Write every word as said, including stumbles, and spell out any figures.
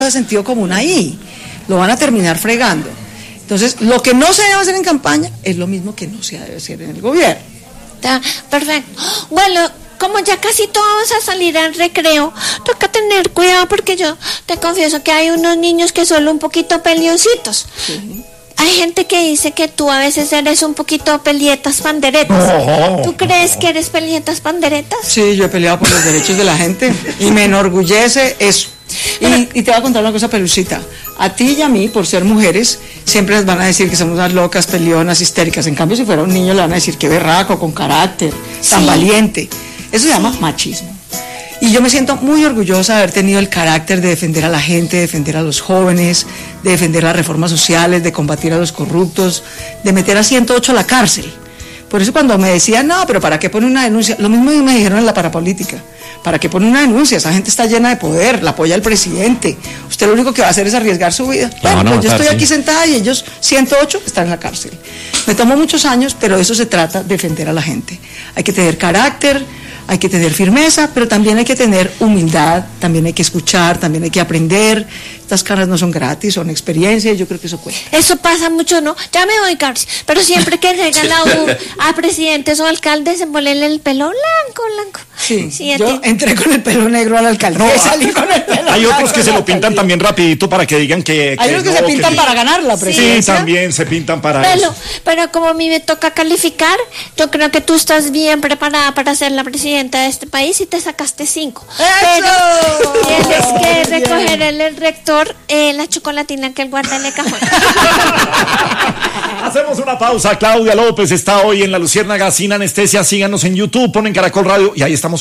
de sentido común ahí, lo van a terminar fregando. Entonces, lo que no se debe hacer en campaña es lo mismo que no se debe hacer en el gobierno. Está perfecto. Bueno, como ya casi todos vamos a salir al recreo, toca tener cuidado porque yo te confieso que hay unos niños que son un poquito peleoncitos. Sí. Hay gente que dice que tú a veces eres un poquito pelietas panderetas. Oh, ¿Tú crees que eres pelietas panderetas? Sí, yo he peleado por los derechos de la gente y me enorgullece eso. Y, y te voy a contar una cosa, Pelucita. A ti y a mí, por ser mujeres, siempre les van a decir que somos unas locas, peleonas, histéricas. En cambio, si fuera un niño, le van a decir que berraco, con carácter, tan sí. valiente. Eso se llama machismo. Y yo me siento muy orgullosa de haber tenido el carácter de defender a la gente, de defender a los jóvenes, de defender las reformas sociales, de combatir a los corruptos, de meter a ciento ocho a la cárcel. Por eso cuando me decían, no, pero ¿para qué pone una denuncia? Lo mismo me dijeron en la parapolítica. ¿Para qué pone una denuncia? Esa gente está llena de poder, la apoya el presidente. Usted lo único que va a hacer es arriesgar su vida. Bueno, no, no, pues yo estoy aquí sentada y ellos, ciento ocho, están en la cárcel. Me tomó muchos años, pero de eso se trata, defender a la gente. Hay que tener carácter, hay que tener firmeza, pero también hay que tener humildad, también hay que escuchar, también hay que aprender. Estas caras no son gratis, son experiencias, yo creo que eso cuenta. Eso pasa mucho, ¿no? Ya me voy, Carlos, pero siempre que llegan a, a presidentes o alcaldes se ponen el pelo blanco, blanco. Sí, sí yo ti... entré con el pelo negro a la alcaldía, no, salí con el pelo Hay otros que se lo pintan también rapidito para que digan que... Hay otros que, que no, se pintan que... para ganar la presidencia. Sí, también se pintan para pero, eso. Pero como a mí me toca calificar, yo creo que tú estás bien preparada para ser la presidenta de este país y te sacaste cinco. ¡Eso! Pero tienes que recoger el, el rector eh, la chocolatina que él guarda en el cajón. Hacemos una pausa. Claudia López está hoy en La Luciérnaga sin anestesia. Síganos en YouTube, ponen Caracol Radio y ahí estamos.